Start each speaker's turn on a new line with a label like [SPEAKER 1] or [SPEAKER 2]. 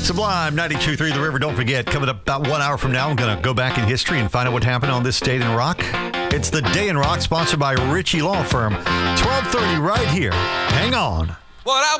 [SPEAKER 1] Sublime 92.3 The River. Don't forget, coming up about 1 hour from now, I'm going to go back in history and find out what happened on this date in rock. It's the Day in Rock, sponsored by Ritchie Law Firm. 12:30 right here. Hang on.
[SPEAKER 2] What I